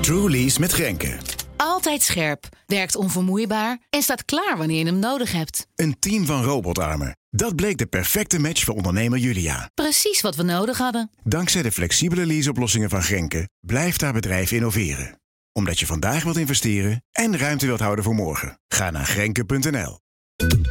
True Lease met Grenke. Altijd scherp, werkt onvermoeibaar en staat klaar wanneer je hem nodig hebt. Een team van robotarmen. Dat bleek de perfecte match voor ondernemer Julia. Precies wat we nodig hadden. Dankzij de flexibele leaseoplossingen van Grenke blijft haar bedrijf innoveren. Omdat je vandaag wilt investeren en ruimte wilt houden voor morgen. Ga naar Grenke.nl.